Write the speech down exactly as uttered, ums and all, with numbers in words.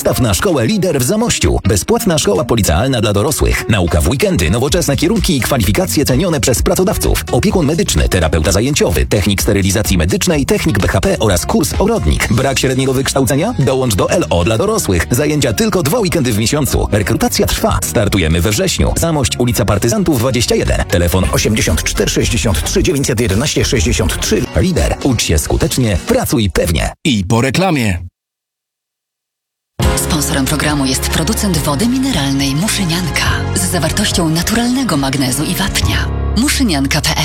Postaw na szkołę Lider w Zamościu. Bezpłatna szkoła policealna dla dorosłych. Nauka w weekendy, nowoczesne kierunki i kwalifikacje cenione przez pracodawców. Opiekun medyczny, terapeuta zajęciowy, technik sterylizacji medycznej, technik B H P oraz kurs ogrodnik. Brak średniego wykształcenia? Dołącz do L O dla dorosłych. Zajęcia tylko dwa weekendy w miesiącu. Rekrutacja trwa. Startujemy we wrześniu. Zamość, ulica Partyzantów dwadzieścia jeden. Telefon osiemdziesiąt cztery sześćdziesiąt trzy dziewięćset jedenaście sześćdziesiąt trzy. Lider. Ucz się skutecznie, pracuj pewnie. I po reklamie. Sponsorem programu jest producent wody mineralnej Muszynianka z zawartością naturalnego magnezu i wapnia. muszynianka kropka p